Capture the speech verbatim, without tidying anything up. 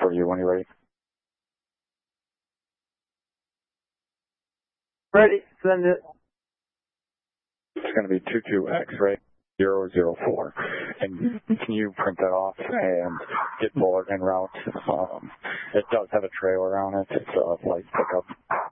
for you when you're ready. Ready, send it. It's going to be two two X-ray zero zero four. And can you print that off and get Bullet en route? Um, it does have a trailer on it. It's a light pickup.